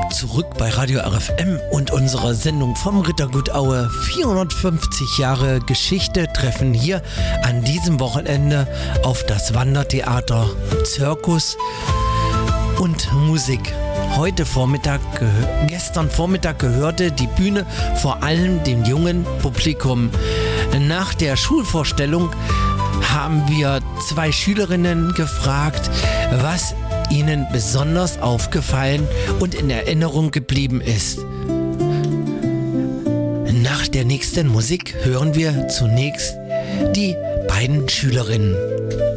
Zurück bei Radio RFM und unserer Sendung vom Rittergut Aue. 450 Jahre Geschichte treffen hier an diesem Wochenende auf das Wandertheater, Zirkus und Musik. Gestern Vormittag gehörte die Bühne vor allem dem jungen Publikum. Nach der Schulvorstellung haben wir 2 Schülerinnen gefragt, was ihnen besonders aufgefallen und in Erinnerung geblieben ist. Nach der nächsten Musik hören wir zunächst die beiden Schülerinnen.